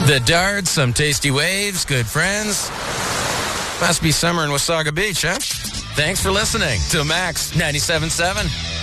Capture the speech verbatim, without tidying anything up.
The darts, some tasty waves, good friends. Must be summer in Wasaga Beach, huh? Thanks for listening to Max ninety-seven point seven.